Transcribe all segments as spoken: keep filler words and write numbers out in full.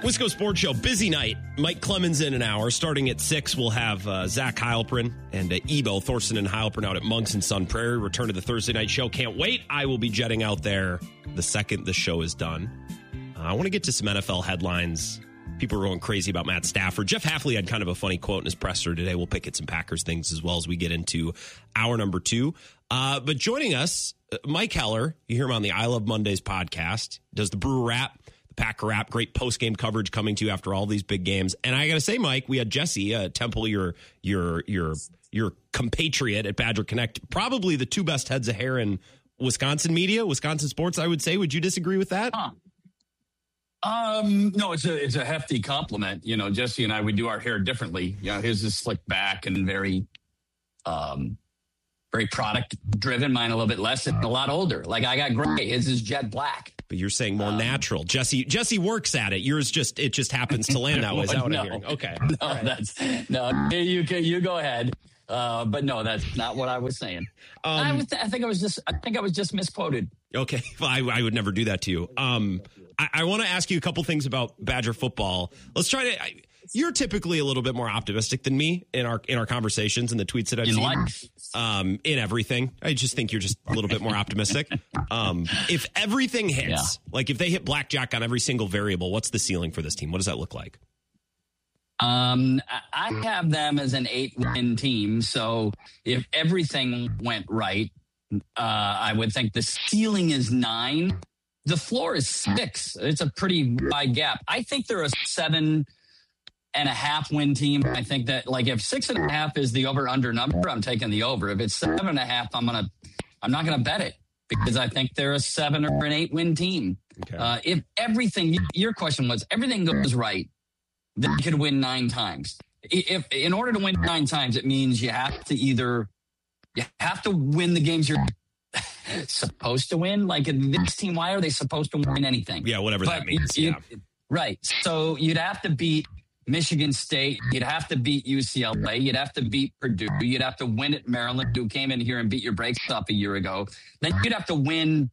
Wisco Sports Show, busy night. Mike Clemens in an hour. Starting at six, we'll have uh, Zach Heilprin and uh, Ebo Thorson and Heilprin out at Monks and Sun Prairie. Return to the Thursday night show. Can't wait. I will be jetting out there the second the show is done. Uh, I want to get to some N F L headlines. People are going crazy about Matt Stafford. Jeff Hafley had kind of a funny quote in his presser today. We'll pick at some Packers things as well as we get into hour number two. Uh, but joining us, Mike Heller. You hear him on the I Love Mondays podcast. Does the Brewer Wrap, the Packer Wrap. Great post-game coverage coming to you after all these big games. And I got to say, Mike, we had Jesse uh, Temple, your your your your compatriot at Badger Connect. Probably the two best heads of hair in Wisconsin media, Wisconsin sports, I would say. Would you disagree with that? Huh. Um, no, it's a it's a hefty compliment. You know, Jesse and I, we do our hair differently. You know, his is slicked back and very, um, very product driven. Mine a little bit less and a lot older. Like I got gray. His is jet black. But you're saying more um, natural. Jesse Jesse works at it. Yours just it just happens to land that way. Is that what no, I'm hearing? Okay. No, right. that's no. You can you go ahead. Uh, but no, that's not what I was saying. Um, I, was, I think I was just I think I was just misquoted. Okay, well, I, I would never do that to you. Um, I, I want to ask you a couple things about Badger football. Let's try to. I, you're typically a little bit more optimistic than me in our in our conversations and the tweets that I've in seen. Life. Um, in everything, I just think you're just a little bit more optimistic. Um, if everything hits, yeah. like if they hit blackjack on every single variable, what's the ceiling for this team? What does that look like? Um, I have them as an eight-win team. So if everything went right, uh, I would think the ceiling is nine. The floor is six. It's a pretty wide gap. I think they're a seven and a half win team. I think that like if six and a half is the over-under number, I'm taking the over. If it's seven and a half, I'm gonna, I'm not gonna bet it because I think they're a seven or an eight-win team. Okay. Uh, if everything, your question was everything goes right, they could win nine times. If in order to win nine times, it means you have to either you have to win the games you're supposed to win. Like in this team, why are they supposed to win anything? Yeah, whatever but that means. You, yeah. Right. So you'd have to beat Michigan State. You'd have to beat U C L A. You'd have to beat Purdue. You'd have to win at Maryland, who came in here and beat your brakes off a year ago. Then you'd have to win.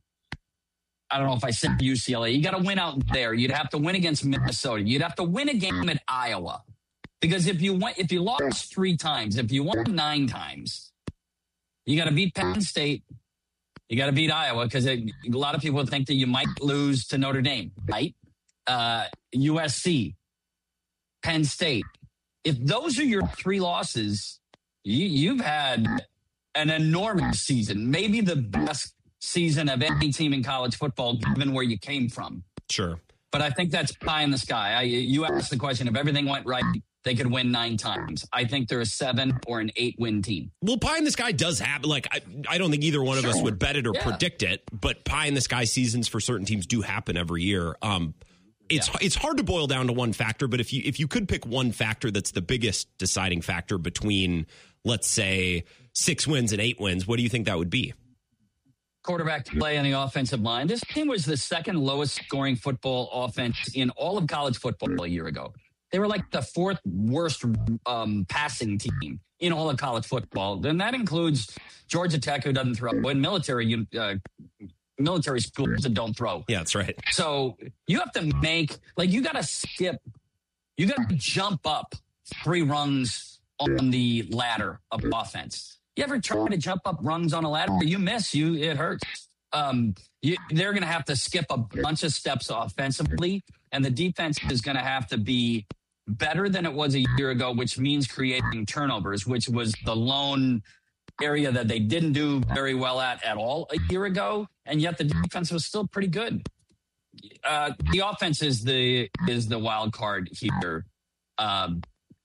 I don't know if I said U C L A. You got to win out there. You'd have to win against Minnesota. You'd have to win a game at Iowa. Because if you went, if you lost three times, if you won nine times, you got to beat Penn State. You got to beat Iowa because a lot of people think that you might lose to Notre Dame, right? Uh, U S C, Penn State. If those are your three losses, you, you've had an enormous season, maybe the best season of any team in college football, given where you came from. Sure. But I think that's pie in the sky. I, you asked the question, if everything went right, they could win nine times. I think they're a seven or an eight win team. Well, pie in the sky does happen. Like, I, I don't think either one of sure. us would bet it or yeah. predict it, but pie in the sky seasons for certain teams do happen every year. Um, it's yeah. it's hard to boil down to one factor, but if you if you could pick one factor that's the biggest deciding factor between, let's say, six wins and eight wins, what do you think that would be? Quarterback play on the offensive line. This team was the second lowest scoring football offense in all of college football a year ago. They were like the fourth worst um, passing team in all of college football. And that includes Georgia Tech, who doesn't throw, and military uh, military schools that don't throw. Yeah, that's right. So you have to make, like, you got to skip, you got to jump up three rungs on the ladder of offense. You ever try to jump up rungs on a ladder? You miss, you it hurts. Um, you, they're going to have to skip a bunch of steps offensively, and the defense is going to have to be better than it was a year ago, which means creating turnovers, which was the lone area that they didn't do very well at at all a year ago, and yet the defense was still pretty good. Uh, the offense is the is the wild card here. Um,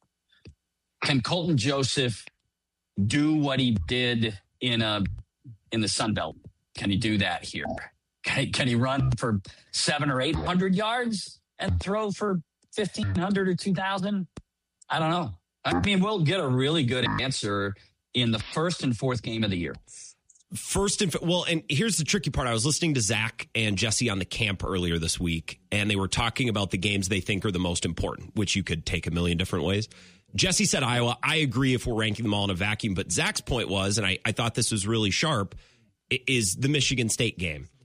can Colton Joseph do what he did in a in the Sun Belt? Can he do that here? Can he, can he run for seven or eight hundred yards and throw for fifteen hundred or two thousand? I don't know. I mean, we'll get a really good answer in the first and fourth game of the year. First and well, and here's the tricky part. I was listening to Zach and Jesse on the camp earlier this week, and they were talking about the games they think are the most important, which you could take a million different ways. Jesse said Iowa. I agree if we're ranking them all in a vacuum, but Zach's point was, and I, I thought this was really sharp, is the Michigan State game.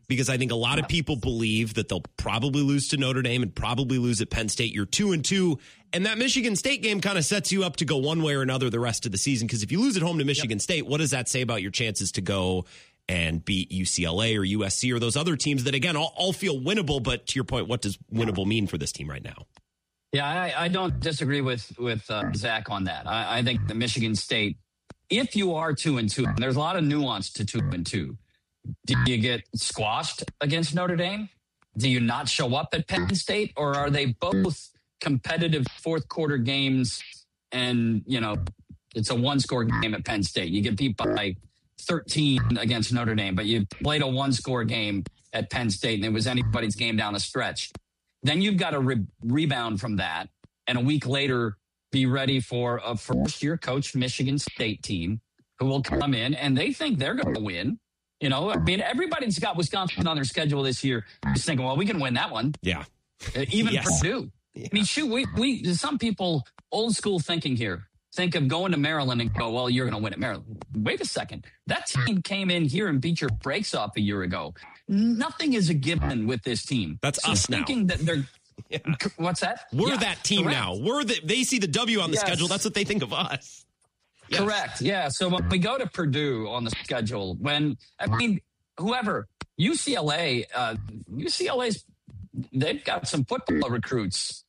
because I think a lot of people believe that they'll probably lose to Notre Dame and probably lose at Penn State. You're two and two, and that Michigan State game kind of sets you up to go one way or another the rest of the season, because if you lose at home to Michigan yep. State, what does that say about your chances to go and beat U C L A or U S C or those other teams that, again, all, all feel winnable, but to your point, what does winnable mean for this team right now? Yeah, I, I don't disagree with, with uh, Zach on that. I, I think the Michigan State, if you are two and two, and there's a lot of nuance to two and two, do you get squashed against Notre Dame? Do you not show up at Penn State? Or are they both competitive fourth quarter games and, you know, it's a one score game at Penn State? You get beat by thirteen against Notre Dame, but you played a one score game at Penn State and it was anybody's game down the stretch. Then you've got to re- rebound from that. And a week later, be ready for a first year coach Michigan State team who will come in and they think they're going to win. You know, I mean, everybody's got Wisconsin on their schedule this year. Just thinking, well, we can win that one. Yeah. Even yes. Purdue. Yeah. I mean, shoot, we, we, some people, old school thinking here, think of going to Maryland and go, well, you're going to win at Maryland. Wait a second. That team came in here and beat your brakes off a year ago. Nothing is a given with this team. That's so us thinking now. that they're, yeah. What's that? We're yeah, that team correct. now. We're the, they see the W on the yes. schedule. That's what they think of us. Yes. Correct. Yeah. So when we go to Purdue on the schedule, when, I mean, whoever, U C L A, uh, U C L A's, they've got some football recruits.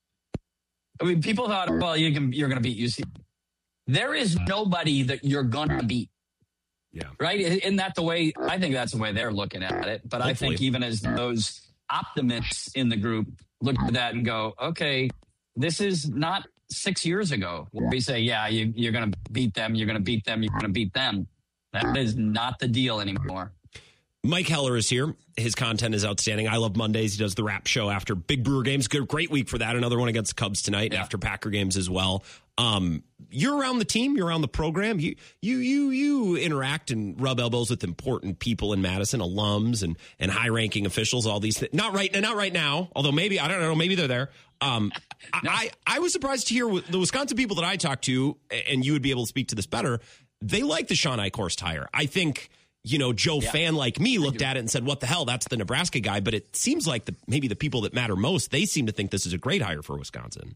I mean, people thought, well, you can, you're going to beat U C L A. There is nobody that you're going to beat. Yeah. Right? Isn't that the way? I think that's the way they're looking at it. But Hopefully. I think even as those optimists in the group look at that and go, okay, this is not six years ago where we say, yeah, you, you're going to beat them. You're going to beat them. You're going to beat them. That is not the deal anymore. Mike Heller is here. His content is outstanding. I love Mondays. He does the rap show after big Brewer games. Good, great week for that. Another one against the Cubs tonight yeah. after Packer games as well. Um, you're around the team. You're around the program. You, you, you, you interact and rub elbows with important people in Madison, alums and, and high ranking officials, all these things. Not right, not right now, although maybe, I don't know, maybe they're there. Um, no. I, I was surprised to hear the Wisconsin people that I talked to, and you would be able to speak to this better. They like the Sean Eichhorst hire. I think, you know, Joe yeah. fan like me looked at it and said, what the hell? That's the Nebraska guy. But it seems like the, maybe the people that matter most, they seem to think this is a great hire for Wisconsin.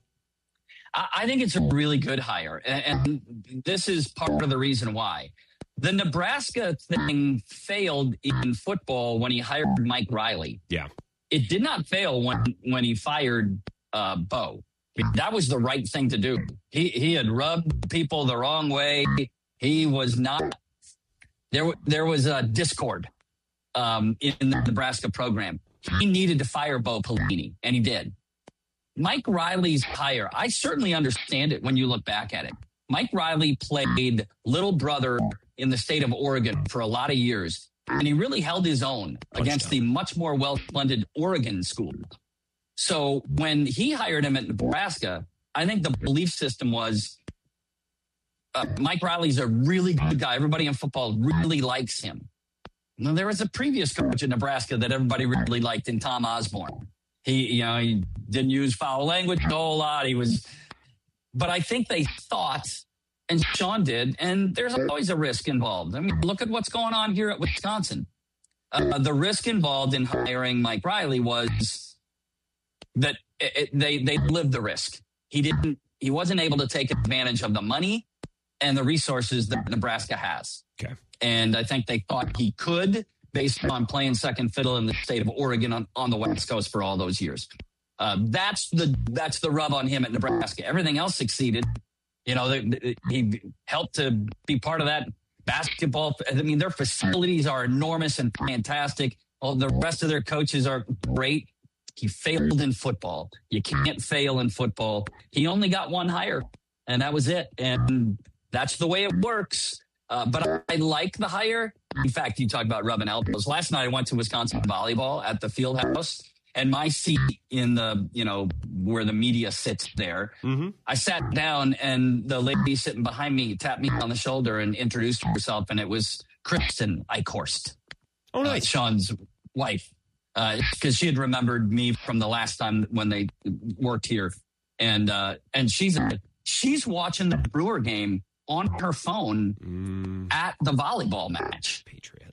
I think it's a really good hire. And this is part of the reason why. The Nebraska thing failed in football when he hired Mike Riley. Yeah. It did not fail when, when he fired uh, Bo. That was the right thing to do. He, he had rubbed people the wrong way. He was not... There, there was a discord um, in the Nebraska program. He needed to fire Bo Pelini, and he did. Mike Riley's hire, I certainly understand it when you look back at it. Mike Riley played little brother in the state of Oregon for a lot of years, and he really held his own against the much more well-funded Oregon school. So when he hired him at Nebraska, I think the belief system was, Uh, Mike Riley's a really good guy. Everybody in football really likes him. Now, there was a previous coach in Nebraska that everybody really liked in Tom Osborne. He, you know, he didn't use foul language a whole lot. He was, but I think they thought, and Sean did, and there's always a risk involved. I mean, look at what's going on here at Wisconsin. Uh, the risk involved in hiring Mike Riley was that it, it, they they lived the risk. He didn't. He wasn't able to take advantage of the money and the resources that Nebraska has. Okay. And I think they thought he could based on playing second fiddle in the state of Oregon on, on the West Coast for all those years. Uh, that's the that's the rub on him at Nebraska. Everything else succeeded. You know, they, they, he helped to be part of that basketball. I mean, their facilities are enormous and fantastic. All the rest of their coaches are great. He failed in football. You can't fail in football. He only got one hire, and that was it. And that's the way it works. Uh, but I, I like the hire. In fact, you talk about rubbing elbows. Last night I went to Wisconsin volleyball at the field house, and my seat in the, you know, where the media sits there, mm-hmm. I sat down, and the lady sitting behind me tapped me on the shoulder and introduced herself, and it was Kristen Eichhorst. Oh, nice. Uh, Sean's wife, because uh, she had remembered me from the last time when they worked here. And uh, and she's she's watching the Brewer game on her phone mm. at the volleyball match. Patriot.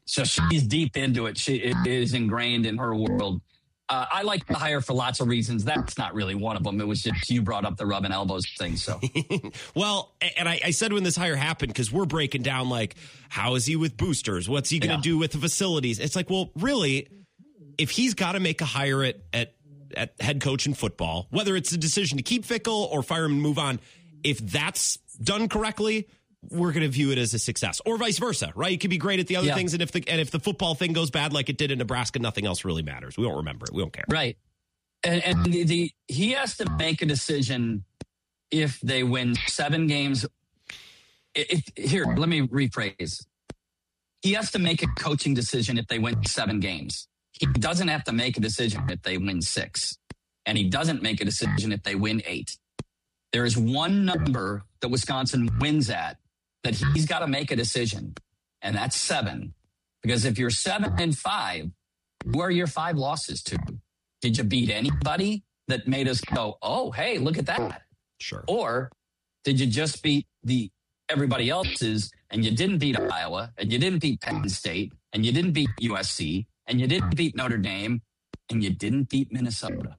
So she's deep into it. She it is ingrained in her world. Uh, I like the hire for lots of reasons. That's not really one of them. It was just you brought up the rubbing elbows thing. So, well, and I, I said when this hire happened, because we're breaking down like, how is he with boosters? What's he going to yeah. do with the facilities? It's like, well, really, if he's got to make a hire at, at at head coach in football, whether it's a decision to keep Fickell or fire him and move on, if that's done correctly, we're going to view it as a success, or vice versa, right? You could be great at the other yeah. things, and if the and if the football thing goes bad like it did in Nebraska, nothing else really matters. We don't remember it. We don't care. Right. And, and the, the he has to make a decision if they win seven games. If, here, let me rephrase. He has to make a coaching decision if they win seven games. He doesn't have to make a decision if they win six, and he doesn't make a decision if they win eight. There is one number that Wisconsin wins at that he's got to make a decision, and that's seven. Because if you're seven and five, who are your five losses to? Did you beat anybody that made us go, oh, hey, look at that? Sure. Or did you just beat the everybody else's, and you didn't beat Iowa, and you didn't beat Penn State, and you didn't beat U S C, and you didn't beat Notre Dame, and you didn't beat Minnesota?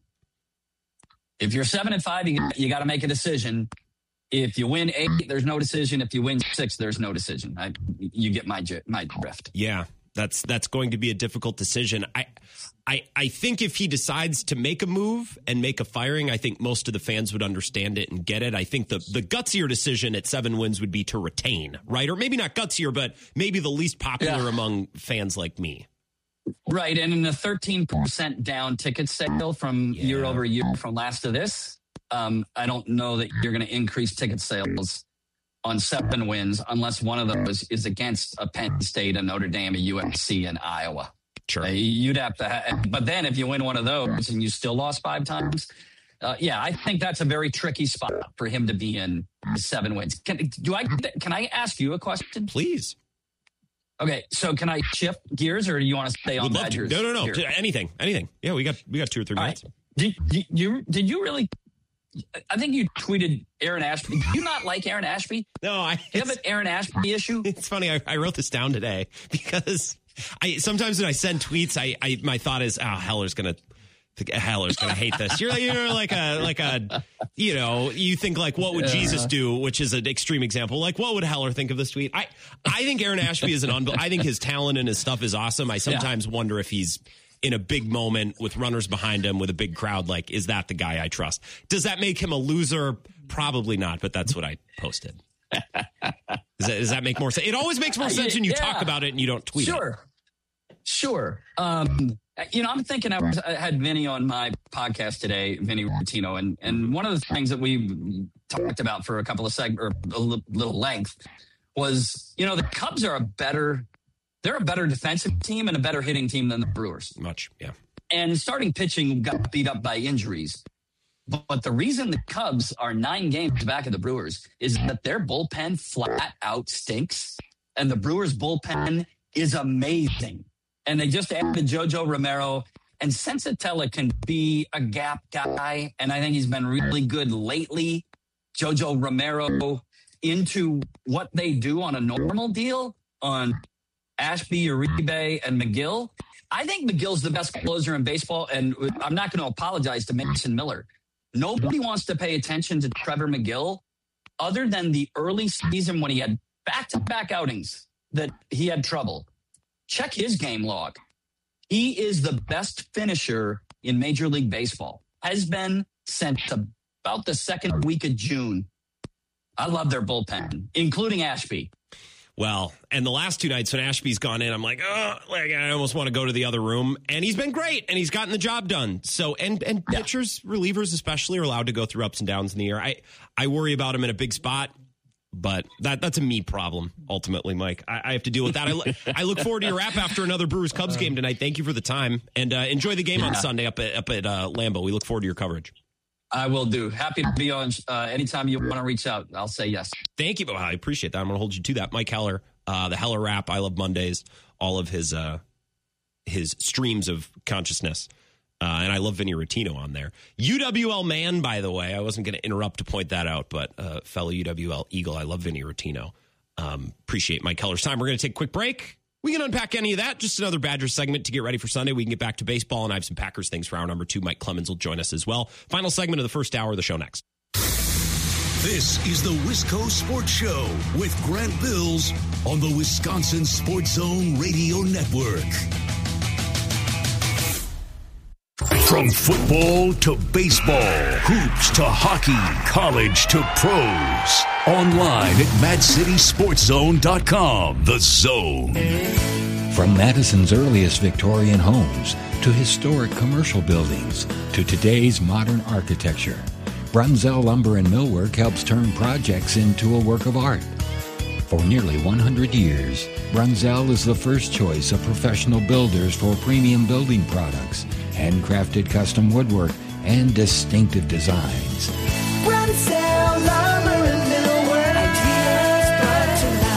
If you're seven and five, you, you got to make a decision. If you win eight, there's no decision. If you win six, there's no decision. I, you get my my drift. Yeah, that's that's going to be a difficult decision. I, I I think if he decides to make a move and make a firing, I think most of the fans would understand it and get it. I think the the gutsier decision at seven wins would be to retain, right? Or maybe not gutsier, but maybe the least popular yeah. among fans like me. Right, and in the thirteen percent down ticket sale from yeah. year over year from last to this, um, I don't know that you're going to increase ticket sales on seven wins unless one of those is against a Penn State, a Notre Dame, a U S C, and Iowa. Sure. Uh, you'd have to have, but then if you win one of those and you still lost five times, uh, yeah, I think that's a very tricky spot for him to be in seven wins. Can, do I, can I ask you a question? Please. Okay, so can I shift gears, or do you want to stay on Badgers? No, no, no. Here? Anything, anything. Yeah, we got we got two or three All minutes. Right. Did you, you did you really? I think you tweeted Aaron Ashby. Do you not like Aaron Ashby? No, I. Do you have an Aaron Ashby issue? It's funny. I, I wrote this down today because I sometimes when I send tweets, I, I my thought is, oh, Heller's gonna. Heller's gonna hate this. You're, you're like a like a you know you think like what would Jesus do, which is an extreme example. Like what would Heller think of this tweet? I I think Aaron Ashby is an unbel- I think his talent and his stuff is awesome. I sometimes yeah. wonder if he's in a big moment with runners behind him with a big crowd. Like, is that the guy I trust? Does that make him a loser? Probably not. But that's what I posted. Does that, does that make more sense? It always makes more sense when you yeah. talk about it and you don't tweet sure. it. Sure. Sure. Um, You know, I'm thinking I, was, I had Vinny on my podcast today, Vinny Rottino, and and one of the things that we talked about for a couple of seg or a little length was, you know, the Cubs are a better, they're a better defensive team and a better hitting team than the Brewers. Much, yeah. And starting pitching got beat up by injuries. But the reason the Cubs are nine games back of the Brewers is that their bullpen flat out stinks, and the Brewers bullpen is amazing. And they just added Jojo Romero, and Sensatella can be a gap guy, and I think he's been really good lately. Jojo Romero into what they do on a normal deal on Ashby, Uribe, and McGill. I think McGill's the best closer in baseball, and I'm not going to apologize to Mason Miller. Nobody wants to pay attention to Trevor McGill other than the early season when he had back-to-back outings that he had trouble. Check his game log. He is the best finisher in Major League Baseball. Has been since about the second week of June. I love their bullpen, including Ashby. Well, and the last two nights when Ashby's gone in, I'm like, oh, like I almost want to go to the other room. And he's been great, and he's gotten the job done. So, and and yeah. pitchers, relievers especially, are allowed to go through ups and downs in the year. I, I worry about him in a big spot. But that that's a me problem, ultimately, Mike. I, I have to deal with that. I, lo- I look forward to your wrap after another Brewers-Cubs game tonight. Thank you for the time. And uh, enjoy the game yeah. on Sunday up at, up at uh, Lambeau. We look forward to your coverage. I will do. Happy to be on. Uh, anytime you want to reach out, I'll say yes. Thank you. I appreciate that. I'm going to hold you to that. Mike Heller, uh, the Heller Wrap, I Love Mondays, all of his uh, his streams of consciousness. Uh, and I love Vinny Rottino on there. U W L man, by the way. I wasn't going to interrupt to point that out, but uh, fellow U W L Eagle, I love Vinny Rottino. Um, appreciate Mike Keller's time. We're going to take a quick break. We can unpack any of that. Just another Badgers segment to get ready for Sunday. We can get back to baseball, and I have some Packers things for hour number two. Mike Clemens will join us as well. Final segment of the first hour of the show next. This is the Wisco Sports Show with Grant Bills on the Wisconsin Sports Zone Radio Network. From football to baseball, hoops to hockey, college to pros. Online at mad city sports zone dot com. The Zone. From Madison's earliest Victorian homes to historic commercial buildings to today's modern architecture, Brunzell Lumber and Millwork helps turn projects into a work of art. For nearly one hundred years, Brunzell is the first choice of professional builders for premium building products, handcrafted custom woodwork, and distinctive designs. Brunzell Lumber and Millwork, ideas brought to life.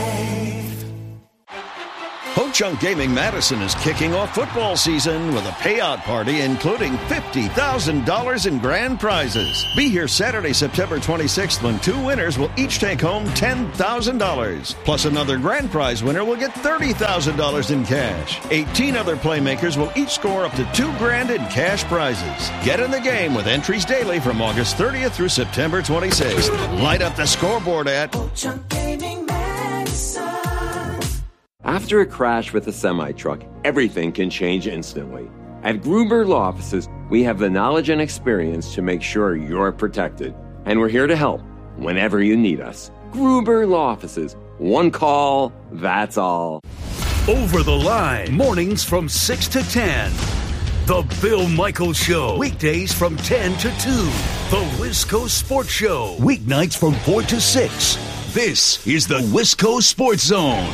Ho Chunk Gaming Madison is kicking off football season with a payout party including fifty thousand dollars in grand prizes. Be here Saturday, September twenty-sixth when two winners will each take home ten thousand dollars. Plus another grand prize winner will get thirty thousand dollars in cash. eighteen other playmakers will each score up to two grand in cash prizes. Get in the game with entries daily from August thirtieth through September twenty-sixth. Light up the scoreboard at Ho Chunk Gaming Madison. After a crash with a semi-truck, everything can change instantly. At Gruber Law Offices, we have the knowledge and experience to make sure you're protected. And we're here to help whenever you need us. Gruber Law Offices. One call, that's all. Over the Line, mornings from six to ten. The Bill Michaels Show, weekdays from ten to two. The Wisco Sports Show, weeknights from four to six. This is the Wisco Sports Zone.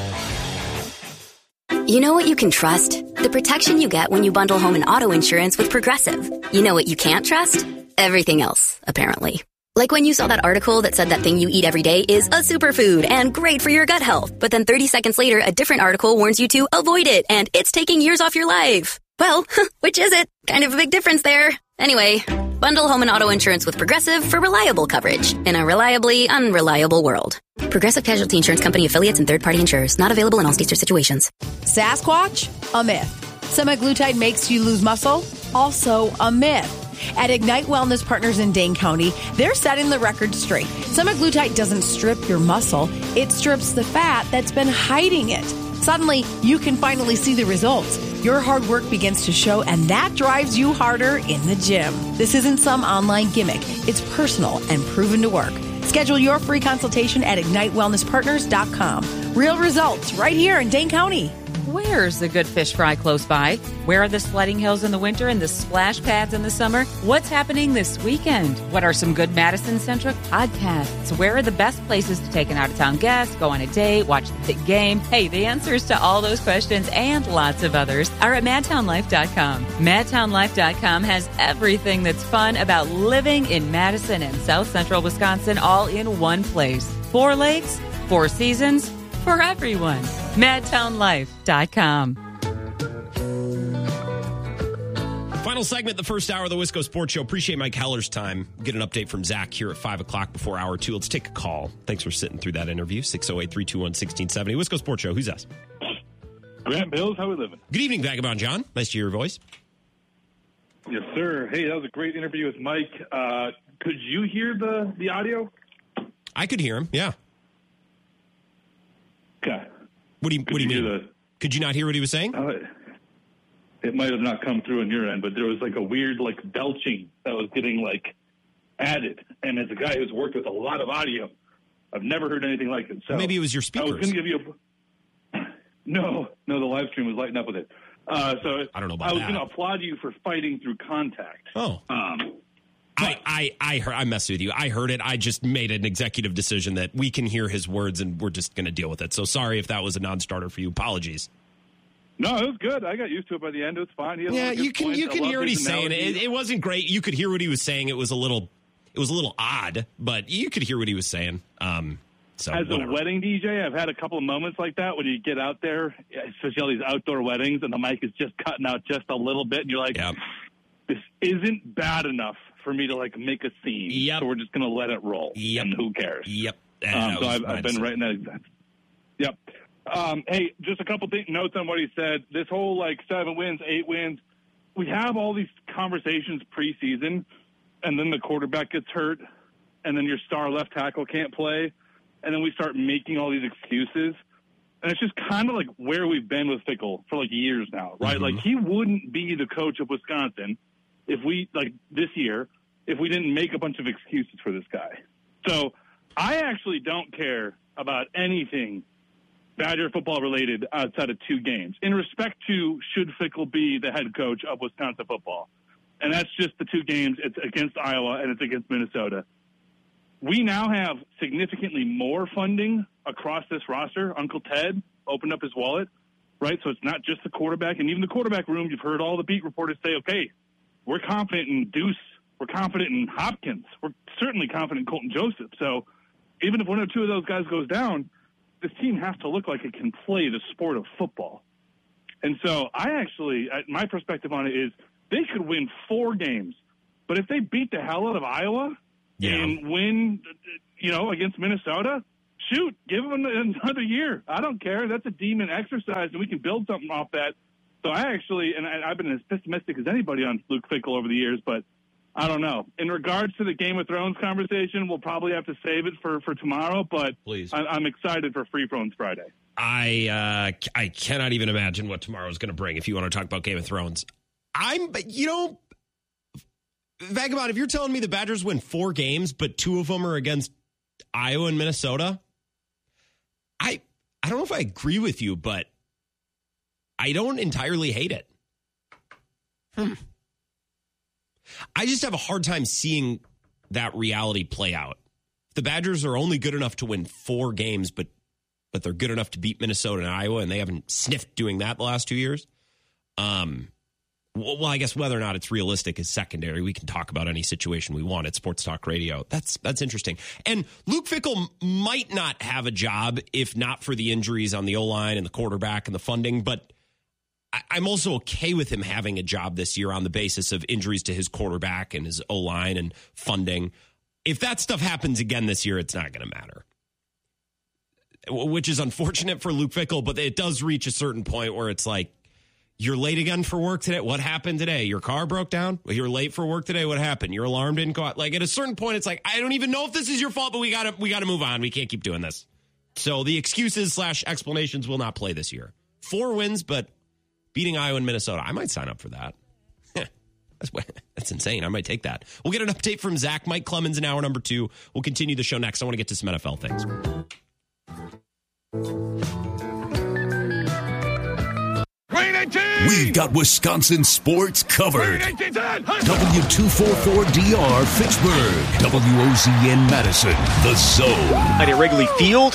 You know what you can trust? The protection you get when you bundle home and auto insurance with Progressive. You know what you can't trust? Everything else, apparently. Like when you saw that article that said that thing you eat every day is a superfood and great for your gut health. But then thirty seconds later, a different article warns you to avoid it and it's taking years off your life. Well, which is it? Kind of a big difference there. Anyway, bundle home and auto insurance with Progressive for reliable coverage in a reliably unreliable world. Progressive Casualty Insurance Company affiliates and third-party insurers. Not available in all states or situations. Sasquatch? A myth. Semaglutide makes you lose muscle? Also a myth. At Ignite Wellness Partners in Dane County, they're setting the record straight. Semaglutide doesn't strip your muscle. It strips the fat that's been hiding it. Suddenly, you can finally see the results. Your hard work begins to show, and that drives you harder in the gym. This isn't some online gimmick. It's personal and proven to work. Schedule your free consultation at ignite wellness partners dot com. Real results right here in Dane County. Where's the good fish fry close by? Where are the sledding hills in the winter and the splash pads in the summer? What's happening this weekend? What are some good Madison-centric podcasts? Where are the best places to take an out-of-town guest, go on a date, watch the big game? Hey, the answers to all those questions and lots of others are at madtown life dot com. madtown life dot com has everything that's fun about living in Madison and South Central Wisconsin all in one place. Four lakes, four seasons, for everyone. madtown life dot com. Final segment, the first hour of the Wisco Sports Show. Appreciate Mike Heller's time. Get an update from Zach here at five o'clock before hour two. Let's take a call. Thanks for sitting through that interview. six oh eight, three two one, one six seven oh. Wisco Sports Show. Who's us? Grant Bills, how we living? Good evening, Vagabond John. Nice to hear your voice. Yes, sir. Hey, that was a great interview with Mike. Uh, could you hear the, the audio? I could hear him, yeah. Okay. What do you, what do you mean? The, could you not hear what he was saying? Uh, it might have not come through on your end, but there was like a weird like belching that was getting like added. And as a guy who's worked with a lot of audio, I've never heard anything like it. So maybe it was your speakers. I was going to give you a... No, no, the live stream was lighting up with it. Uh, so I don't know about I was that. going to applaud you for fighting through contact. Oh. Um, I, I, I heard, I messed with you. I heard it. I just made an executive decision that we can hear his words and we're just going to deal with it. So sorry if that was a non-starter for you. Apologies. No, it was good. I got used to it by the end. It was fine. He had yeah, you can points. you can I hear what he's saying. analogies. It, it wasn't great. You could hear what he was saying. It was a little it was a little odd, but you could hear what he was saying. Um, so As whatever. a wedding D J, I've had a couple of moments like that when you get out there, especially all these outdoor weddings, and the mic is just cutting out just a little bit, and you're like, yep. this isn't bad enough for me to like make a scene. Yep. So we're just going to let it roll. Yep. And who cares? Yep. Um, so I've, I've been writing that exact. Yep. Um, hey, just a couple th- notes on what he said. This whole, like, seven wins, eight wins, we have all these conversations preseason, and then the quarterback gets hurt, and then your star left tackle can't play, and then we start making all these excuses. And it's just kind of like where we've been with Fickell for, like, years now, right? Mm-hmm. Like, he wouldn't be the coach of Wisconsin if we, like, this year, if we didn't make a bunch of excuses for this guy. So I actually don't care about anything Badger football related outside of two games in respect to should Fickell be the head coach of Wisconsin football. And that's just the two games. It's against Iowa and it's against Minnesota. We now have significantly more funding across this roster. Uncle Ted opened up his wallet, right? So it's not just the quarterback. And even the quarterback room, you've heard all the beat reporters say, okay, we're confident in Deuce. We're confident in Hopkins. We're certainly confident in Colton Joseph. So even if one or two of those guys goes down, this team has to look like it can play the sport of football. And so I actually, my perspective on it is they could win four games. But if they beat the hell out of Iowa yeah. and win, you know, against Minnesota, shoot, give them another year. I don't care. That's a demon exercise, and we can build something off that. So I actually, and I've been as pessimistic as anybody on Luke Fickell over the years, but I don't know. In regards to the Game of Thrones conversation, we'll probably have to save it for, for tomorrow, but Please. I, I'm excited for Free Thrones Friday. I uh, I cannot even imagine what tomorrow is going to bring if you want to talk about Game of Thrones. I'm, you know, Vagabond, if you're telling me the Badgers win four games, but two of them are against Iowa and Minnesota, I I don't know if I agree with you, but I don't entirely hate it. Hmm. I just have a hard time seeing that reality play out. The Badgers are only good enough to win four games, but but they're good enough to beat Minnesota and Iowa, and they haven't sniffed doing that the last two years. Um, well, I guess whether or not it's realistic is secondary. We can talk about any situation we want at Sports Talk Radio. That's that's interesting. And Luke Fickell might not have a job if not for the injuries on the O-line and the quarterback and the funding, but I'm also okay with him having a job this year on the basis of injuries to his quarterback and his O-line and funding. If that stuff happens again this year, it's not going to matter, which is unfortunate for Luke Fickell, but it does reach a certain point where it's like, you're late again for work today. What happened today? Your car broke down? Well, you're late for work today. What happened? Your alarm didn't go out. Like at a certain point, it's like, I don't even know if this is your fault, but we got to we got to move on. We can't keep doing this. So the excuses slash explanations will not play this year. Four wins, but beating Iowa and Minnesota. I might sign up for that. that's, that's insane. I might take that. We'll get an update from Zach. Mike Clemens in hour number two. We'll continue the show next. I want to get to some N F L things. We've got Wisconsin sports covered. W two forty-four D R Fitchburg. W O Z N Madison. The Zone. At Wrigley Field.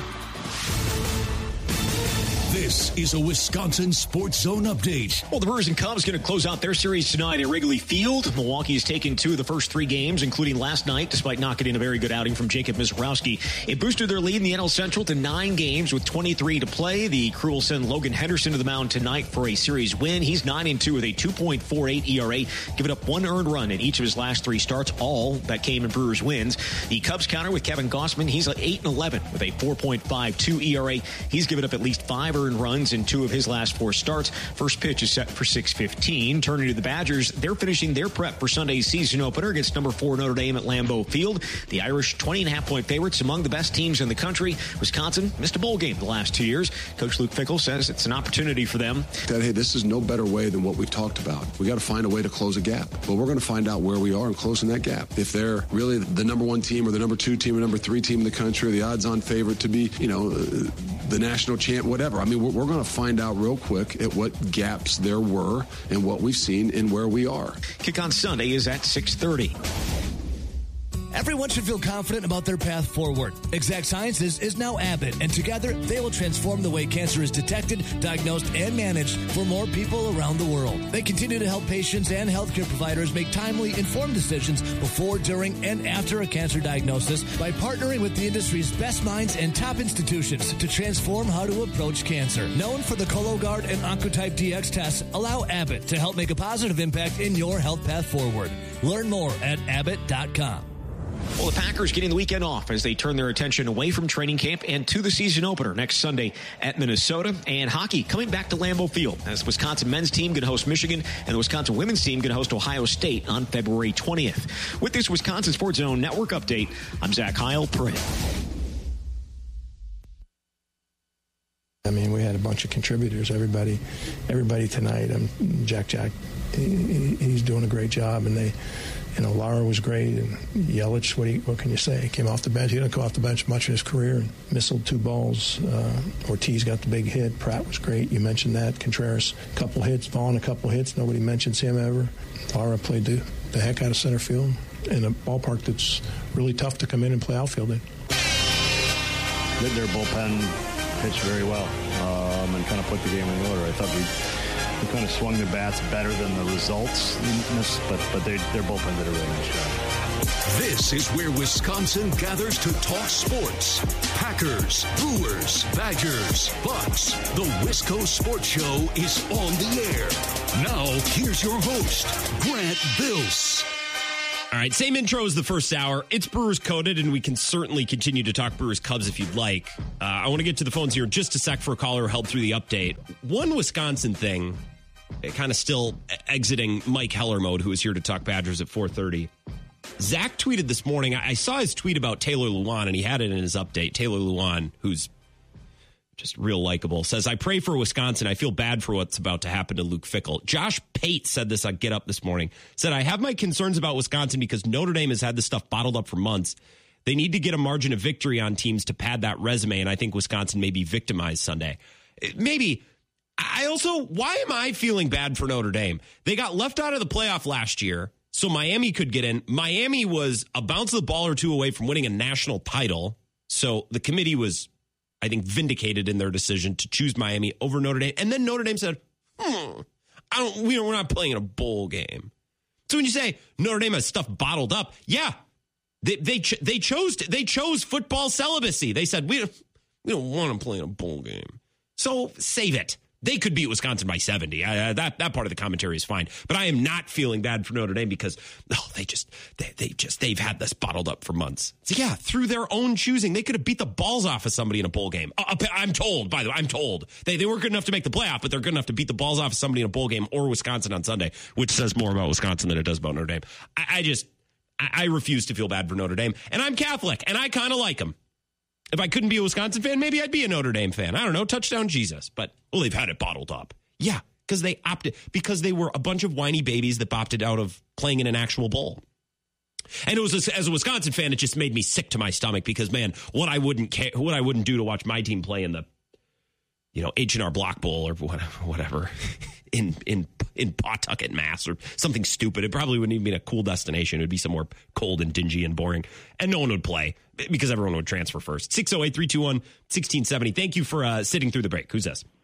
This is a Wisconsin Sports Zone update. Well, the Brewers and Cubs going to close out their series tonight at Wrigley Field. Milwaukee has taken two of the first three games, including last night, despite not getting a very good outing from Jacob Misiorowski. It boosted their lead in the N L Central to nine games with twenty-three to play. The Crew will send Logan Henderson to the mound tonight for a series win. He's nine and two with a two point four eight E R A, giving up one earned run in each of his last three starts, all that came in Brewers wins. The Cubs counter with Kevin Gossman. He's at eight and eleven with a four point five two E R A. He's given up at least five earned runs in two of his last four starts. First pitch is set for six fifteen. Turning to the Badgers, they're finishing their prep for Sunday's season opener against number four Notre Dame at Lambeau Field. The Irish twenty and a half point favorites, among the best teams in the country. Wisconsin missed a bowl game the last two years. Coach Luke Fickell says it's an opportunity for them. That, hey, this is no better way than what we've talked about. We got to find a way to close a gap. But we're going to find out where we are and closing that gap. If they're really the number one team or the number two team or number three team in the country, or the odds-on favorite to be, you know, the national champ, whatever. I mean, we're, we're going to find out real quick at what gaps there were and what we've seen and where we are. Kick on Sunday is at six thirty. Everyone should feel confident about their path forward. Exact Sciences is now Abbott, and together they will transform the way cancer is detected, diagnosed, and managed for more people around the world. They continue to help patients and healthcare providers make timely, informed decisions before, during, and after a cancer diagnosis by partnering with the industry's best minds and top institutions to transform how to approach cancer. Known for the Cologuard and Oncotype D X tests, allow Abbott to help make a positive impact in your health path forward. Learn more at abbott dot com. Well, the Packers getting the weekend off as they turn their attention away from training camp and to the season opener next Sunday at Minnesota. And hockey coming back to Lambeau Field as the Wisconsin men's team going to host Michigan and the Wisconsin women's team going to host Ohio State on February twentieth. With this Wisconsin Sports Zone Network update, I'm Zach Heilprin. I mean, we had a bunch of contributors. Everybody, everybody tonight. Um, Jack, Jack, he, he's doing a great job, and they. You know, Lara was great, and Yelich, what, do you, what can you say? He came off the bench. He didn't come off the bench much in his career and missiled two balls. Uh, Ortiz got the big hit. Pratt was great. You mentioned that. Contreras, a couple hits. Vaughn, a couple hits. Nobody mentions him ever. Lara played the, the heck out of center field in a ballpark that's really tough to come in and play outfield in. Their bullpen pitched very well um, and kind of put the game in order. I thought we... We kind of swung the bats better than the results, but but they, their bullpen did a really nice job. This is where Wisconsin gathers to talk sports. Packers, Brewers, Badgers, Bucks. The Wisco Sports Show is on the air. Now, here's your host, Grant Bills. All right, same intro as the first hour. It's Brewers Coded, and we can certainly continue to talk Brewers Cubs if you'd like. Uh, I want to get to the phones here in just a sec for a caller who held through the update. One Wisconsin thing, kind of still exiting Mike Heller mode, who is here to talk Badgers at four thirty. Zach tweeted this morning. I saw his tweet about Taylor Lewan, and he had it in his update. Taylor Lewan, who's just real likable, says, I pray for Wisconsin. I feel bad for what's about to happen to Luke Fickell. Josh Pate said this on Get Up this morning. Said, I have my concerns about Wisconsin because Notre Dame has had this stuff bottled up for months. They need to get a margin of victory on teams to pad that resume, and I think Wisconsin may be victimized Sunday. Maybe. I also, why am I feeling bad for Notre Dame? They got left out of the playoff last year, so Miami could get in. Miami was a bounce of the ball or two away from winning a national title, so the committee was, I think, vindicated in their decision to choose Miami over Notre Dame. And then Notre Dame said, hmm, I don't, we don't, we're not playing in a bowl game. So when you say Notre Dame has stuff bottled up, yeah, they they ch- they chose they chose football celibacy. They said, we, we don't want to play in a bowl game. So save it. They could beat Wisconsin by seventy. Uh, that that part of the commentary is fine, but I am not feeling bad for Notre Dame because oh, they just they they just they've had this bottled up for months. So yeah, through their own choosing, they could have beat the balls off of somebody in a bowl game. Uh, I'm told, by the way, I'm told they they weren't good enough to make the playoff, but they're good enough to beat the balls off of somebody in a bowl game or Wisconsin on Sunday, which says more about Wisconsin than it does about Notre Dame. I, I just I, I refuse to feel bad for Notre Dame, and I'm Catholic, and I kind of like them. If I couldn't be a Wisconsin fan, maybe I'd be a Notre Dame fan. I don't know, touchdown Jesus. But, well, they've had it bottled up. Yeah, because they opted, because they were a bunch of whiny babies that opted out of playing in an actual bowl. And it was, as a Wisconsin fan, it just made me sick to my stomach because, man, what I wouldn't care, what I wouldn't do to watch my team play in the, you know, H and R Block Bowl or whatever, whatever in in in Pawtucket, Mass, or something stupid. It probably wouldn't even be a cool destination. It would be somewhere cold and dingy and boring, and no one would play because everyone would transfer first. six oh eight, three two one, one six seven oh. Thank you for uh, sitting through the break. Who's this?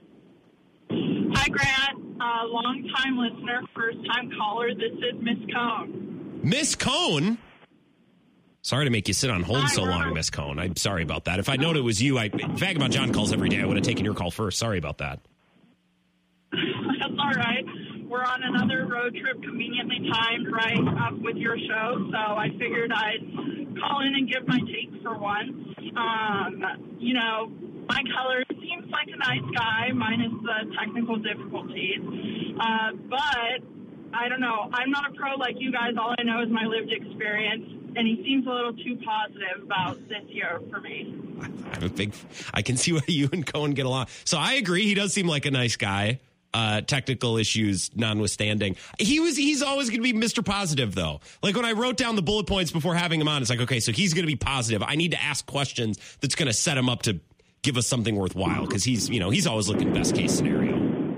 Hi, Grant. Uh, long-time listener, first-time caller. This is Miss Cone. Miss Cone? Sorry to make you sit on hold so long, Miss Cone. I'm sorry about that. If I'd known it was you, I Vagabond John calls every day. I would have taken your call first. Sorry about that. That's all right. We're on another road trip, conveniently timed right up with your show, so I figured I'd call in and give my take for once. Um, you know, Mike Heller seems like a nice guy, minus the technical difficulties. Uh, but, I don't know. I'm not a pro like you guys. All I know is my lived experience. And he seems a little too positive about this year for me. I'm a big, I can see why you and Cohen get along. So I agree. He does seem like a nice guy. Uh, technical issues notwithstanding. He was, he's always going to be Mister Positive though. Like when I wrote down the bullet points before having him on, it's like, okay, so he's going to be positive. I need to ask questions that's going to set him up to give us something worthwhile. Cause he's, you know, he's always looking best case scenario.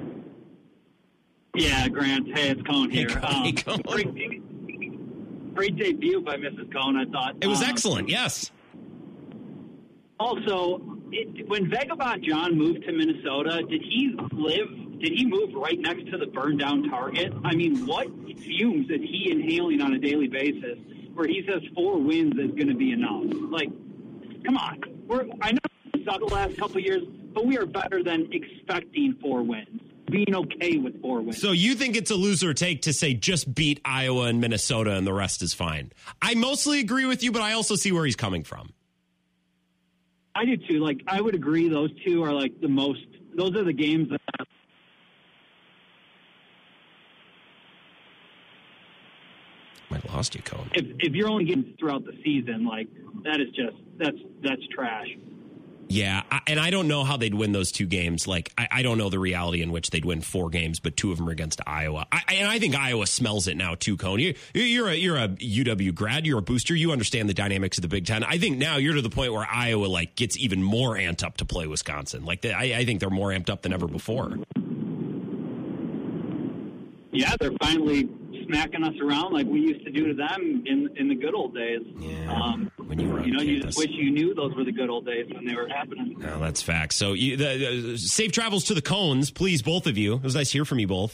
Yeah, Grant. Hey, it's Cohen here. Hey, um, hey, Cohen. Great, great debut by Missus Cohen, I thought. It was um, excellent. Yes. Also, it, when Vagabond John moved to Minnesota, did he live, did he move right next to the burned down Target? I mean, what fumes is he inhaling on a daily basis where he says four wins is going to be enough? Like, come on. We're, I know we sucked the last couple of years, but we are better than expecting four wins. being okay with four wins. So you think it's a loser take to say just beat Iowa and Minnesota and the rest is fine? I mostly agree with you, but I also see where he's coming from. I do too. Like, I would agree those two are like the most, those are the games that. I lost you, Cone. If, if you're only getting throughout the season, like, that is just, that's, that's trash. Yeah, I, and I don't know how they'd win those two games. Like, I, I don't know the reality in which they'd win four games, but two of them are against Iowa. I, and I think Iowa smells it now too, Cone. You, you're a you're a U W grad. You're a booster. You understand the dynamics of the Big Ten. I think now you're to the point where Iowa like gets even more amped up to play Wisconsin. Like, they, I, I think they're more amped up than ever before. Yeah, they're finally smacking us around like we used to do to them in in the good old days. Yeah, um, when you were on you know, campus. you just wish you knew those were the good old days when they were happening. No, that's fact. So you, the, the, safe travels to the Cones, please, both of you. It was nice to hear from you both.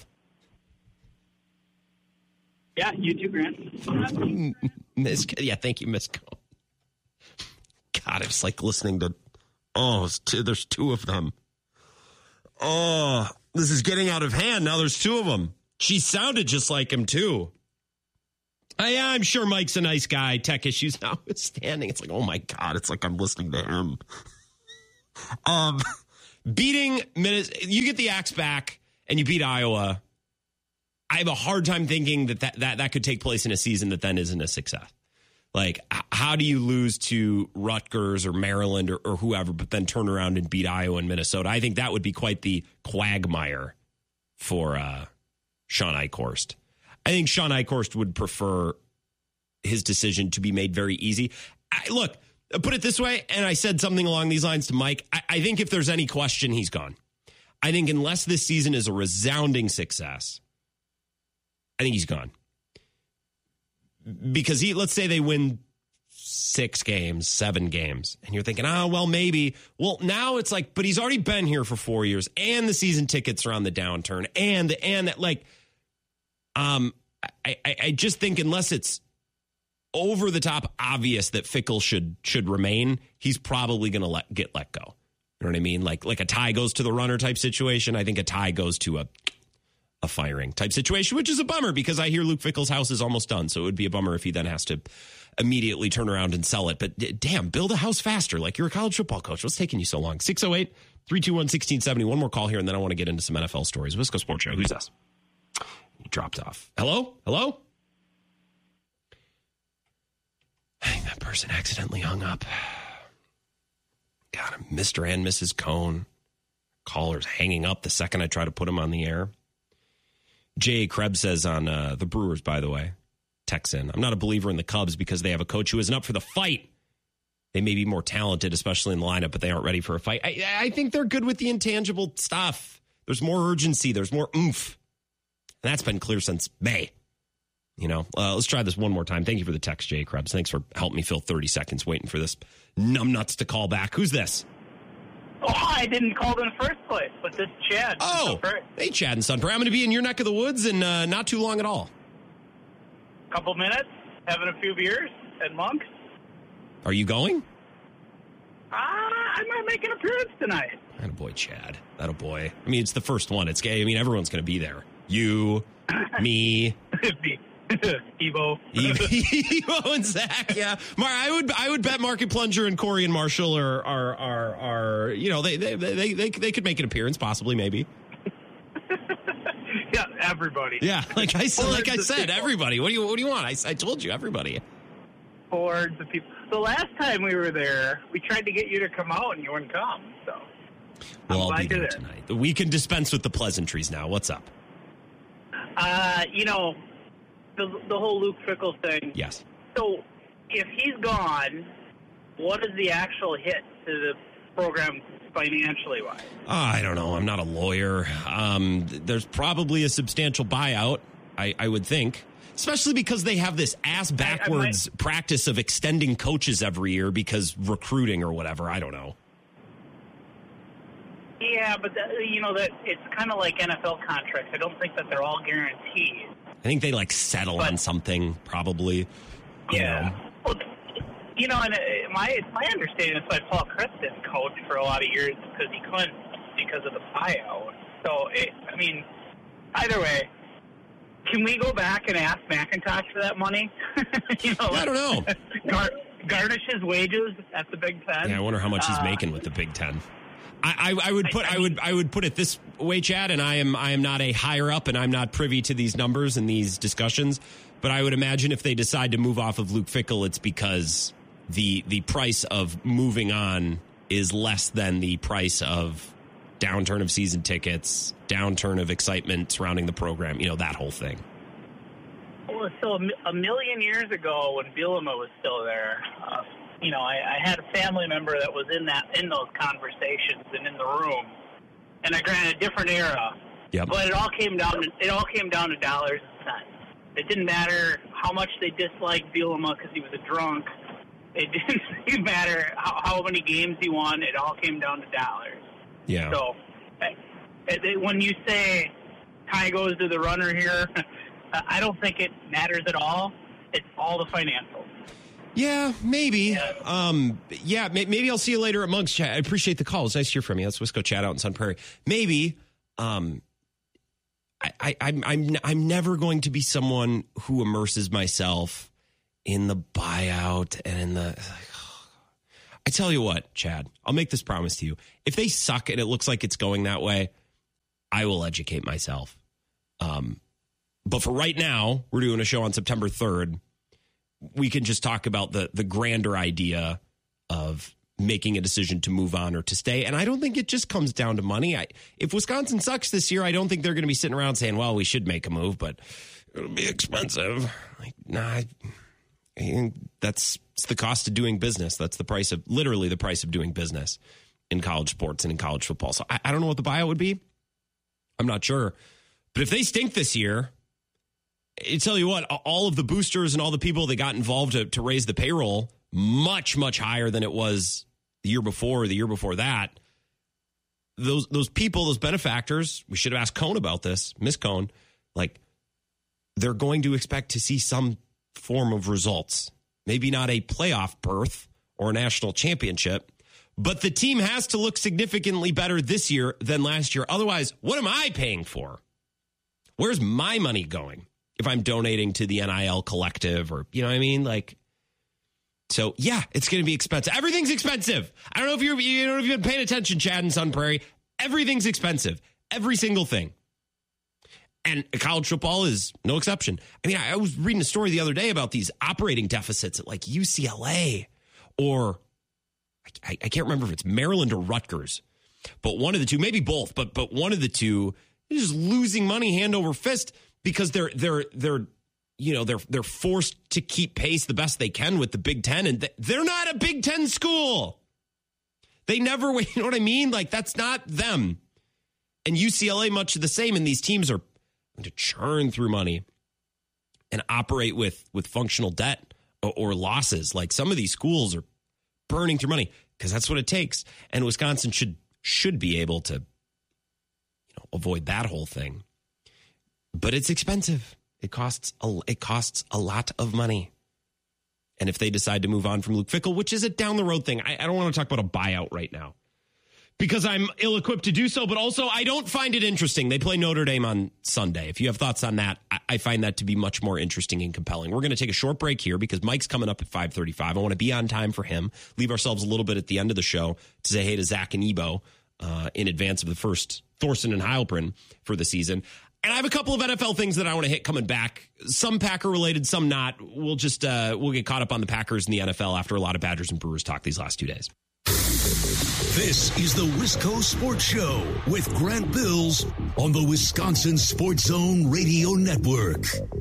Yeah, you too, Grant. Miss, yeah, thank you, Miss Cone. God, it's like listening to, oh, it's two, there's two of them. Oh, this is getting out of hand. Now there's two of them. She sounded just like him, too. Uh, yeah, I'm sure Mike's a nice guy. Tech issues notwithstanding. It's like, oh, my God. It's like I'm listening to him. um, beating Minnesota. You get the axe back and you beat Iowa. I have a hard time thinking that that, that that could take place in a season that then isn't a success. Like, how do you lose to Rutgers or Maryland or, or whoever, but then turn around and beat Iowa and Minnesota? I think that would be quite the quagmire for uh Sean Eichhorst. I think Sean Eichhorst would prefer his decision to be made very easy. I, look, put it this way, and I said something along these lines to Mike. I, I think if there's any question, he's gone. I think unless this season is a resounding success, I think he's gone. Because he, let's say they win six games, seven games, and you're thinking, oh, well, maybe. Well, now it's like, but he's already been here for four years, and the season tickets are on the downturn, and and that, like, um, I, I, I just think unless it's over the top obvious that Fickell should should remain, he's probably going to let get let go. You know what I mean? Like like a tie goes to the runner type situation. I think a tie goes to a a firing type situation, which is a bummer because I hear Luke Fickell's house is almost done. So it would be a bummer if he then has to immediately turn around and sell it. But d- damn, build a house faster. Like, you're a college football coach. What's taking you so long? six oh eight, three two one, one six seven oh. One more call here, and then I want to get into some N F L stories. Wisco Sports Show. Who's this? He dropped off. Hello? Hello? I think that person accidentally hung up. God, Mister and Missus Cone. Caller's hanging up the second I try to put him on the air. J A. Krebs says on uh, the Brewers, by the way, Texan, I'm not a believer in the Cubs because they have a coach who isn't up for the fight. They may be more talented, especially in the lineup, but they aren't ready for a fight. I, I think they're good with the intangible stuff. There's more urgency. There's more oomph. And that's been clear since May. You know, uh, let's try this one more time. Thank you for the text, J A. Krebs. Thanks for helping me fill thirty seconds waiting for this numbnuts to call back. Who's this? Oh, I didn't call in the first place, but this is Chad. Oh, hey, Chad and Sunprairie. I'm going to be in your neck of the woods in uh, not too long at all. Couple minutes, having a few beers at Monk's. Are you going? Uh, I might make an appearance tonight. Attaboy, Chad. Attaboy. I mean, it's the first one. It's gay. I mean, everyone's going to be there. You, me. Evo. Evo and Zach, yeah. Mar, I would I would bet Market Plunger and Corey and Marshall are are are, are you know, they they, they they they could make an appearance, possibly, maybe. Yeah, everybody. Yeah, like I said, like I said, everybody. What do you what do you want? I, I told you, everybody. Hordes of people. The last time we were there, we tried to get you to come out and you wouldn't come. So Well, I'm I'll be there, there tonight. We can dispense with the pleasantries now. What's up? Uh, you know, the the whole Luke Fickell thing. Yes. So if he's gone, what is the actual hit to the program financially wise? Oh, I don't know. I'm not a lawyer. Um, there's probably a substantial buyout, I, I would think, especially because they have this ass backwards I, I practice of extending coaches every year because recruiting or whatever. I don't know. Yeah, but, the, you know, that it's kind of like N F L contracts. I don't think that they're all guaranteed. I think they, like, settle but, on something, probably. You yeah. know. Well, you know, and it, my it's my understanding that's why Paul Chris didn't coach for a lot of years because he couldn't because of the buyout. So, it, I mean, either way, can we go back and ask McIntosh for that money? you know, I don't know. Gar- garnish his wages at the Big Ten. Yeah, I wonder how much he's uh, making with the Big Ten. I, I, I would put I, I would I would put it this way, Chad, and I am I am not a higher up, and I'm not privy to these numbers and these discussions. But I would imagine if they decide to move off of Luke Fickell, it's because the the price of moving on is less than the price of downturn of season tickets, downturn of excitement surrounding the program, you know, that whole thing. Well, so a million years ago when Bielema was still there, uh, you know, I, I had a family member that was in that in those conversations and in the room, and I granted a different era. Yep. But it all came down to it all came down to dollars and cents. It didn't matter how much they disliked Bielema because he was a drunk. It didn't matter how, how many games he won. It all came down to dollars. Yeah. So when you say tie goes to the runner here, I don't think it matters at all. It's all the financials. Yeah, maybe. Yeah, um, yeah maybe I'll see you later at Mugs Chat. I appreciate the call. It's nice to hear from you. That's Wisco Chat out in Sun Prairie. Maybe. Um, I, I, I'm, I'm, I'm never going to be someone who immerses myself in the buyout and in the. I tell you what, Chad, I'll make this promise to you. If they suck and it looks like it's going that way, I will educate myself. Um, but for right now, we're doing a show on September third. We can just talk about the the grander idea of making a decision to move on or to stay. And I don't think it just comes down to money. I, if Wisconsin sucks this year, I don't think they're going to be sitting around saying, well, we should make a move, but it'll be expensive. Like, nah, I, I think that's it's the cost of doing business. That's the price of, literally the price of doing business in college sports and in college football. So I, I don't know what the buyout would be. I'm not sure. But if they stink this year, I tell you what, all of the boosters and all the people that got involved to, to raise the payroll, much, much higher than it was the year before or the year before that. Those those people, those benefactors, we should have asked Cohn about this, Miss Cohn, like, they're going to expect to see some form of results. Maybe not a playoff berth or a national championship, but the team has to look significantly better this year than last year. Otherwise, what am I paying for? Where's my money going if I'm donating to the N I L collective or, you know what I mean? Like, so yeah, it's going to be expensive. Everything's expensive. I don't know if you're, you don't know if you've been paying attention, Chad and Sun Prairie. Everything's expensive. Every single thing. And college football is no exception. I mean, I was reading a story the other day about these operating deficits at like U C L A or I, I can't remember if it's Maryland or Rutgers, but one of the two, maybe both, but but one of the two is just losing money hand over fist because they're they're they're you know they're they're forced to keep pace the best they can with the Big Ten, and they're not a Big Ten school. They never, you know what I mean? Like, that's not them. And U C L A, much of the same. And these teams are going to churn through money and operate with with functional debt or, or losses. Like, some of these schools are burning through money because that's what it takes. And Wisconsin should should be able to, you know, avoid that whole thing. But it's expensive. It costs a, it costs a lot of money. And if they decide to move on from Luke Fickell, which is a down the road thing, I, I don't want to talk about a buyout right now because I'm ill-equipped to do so. But also, I don't find it interesting. They play Notre Dame on Sunday. If you have thoughts on that, I, I find that to be much more interesting and compelling. We're going to take a short break here because Mike's coming up at five thirty-five. I want to be on time for him. Leave ourselves a little bit at the end of the show to say hey to Zach and Ebo uh, in advance of the first Thorson and Heilprin for the season. And I have a couple of N F L things that I want to hit coming back. Some Packer related, some not. We'll just uh, we'll get caught up on the Packers and the N F L after a lot of Badgers and Brewers talk these last two days. This is the Wisco Sports Show with Grant Bills on the Wisconsin Sports Zone Radio Network.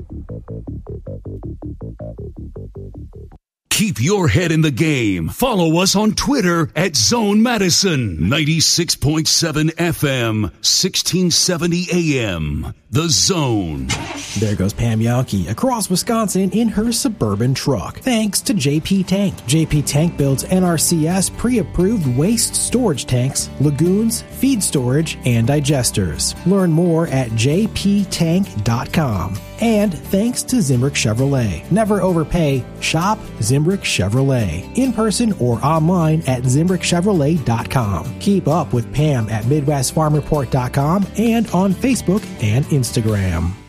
Keep your head in the game. Follow us on Twitter at Zone Madison. ninety-six point seven F M, sixteen seventy A M. The Zone. There goes Pam Yawkey across Wisconsin in her Suburban truck. Thanks to J P Tank. J P Tank builds N R C S pre-approved waste storage tanks, lagoons, feed storage, and digesters. Learn more at j p tank dot com. And thanks to Zimbrick Chevrolet. Never overpay. Shop Zimbrick Chevrolet. In person or online at zimbrick chevrolet dot com. Keep up with Pam at midwest farm report dot com and on Facebook and Instagram.